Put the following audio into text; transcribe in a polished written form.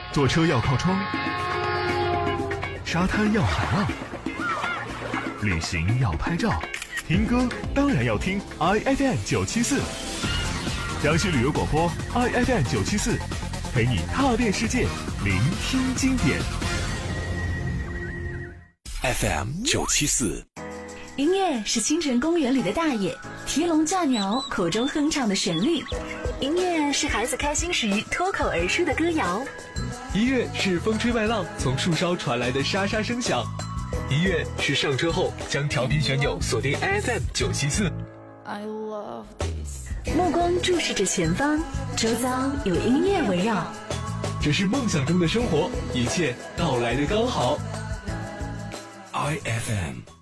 坐车要靠窗，沙滩要海浪，旅行要拍照，听歌当然要听 IFM 974，江西旅游广播 IFM 974，陪你踏遍世界，聆听经典。 FM 974。 音乐是清晨公园里的大爷提笼架鸟口中哼唱的旋律，音乐是孩子开心时脱口而出的歌谣， 音乐是风吹麦浪从树梢传来的沙沙声响，音乐是上车后将调频旋钮锁定 FM 974。 目光注视着前方，周遭有音乐围绕， 这是梦想中的生活，一切到来的刚好。 IFM